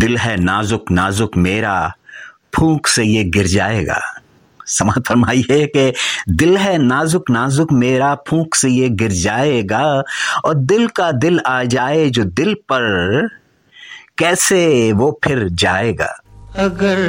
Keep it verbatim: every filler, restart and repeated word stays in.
दिल है नाजुक नाजुक मेरा, फूंक से ये गिर जाएगा। समाज फरमाइए कि दिल है नाजुक नाजुक मेरा, फूंक से ये गिर जाएगा। और दिल का दिल आ जाए जो दिल पर, कैसे वो फिर जाएगा। अगर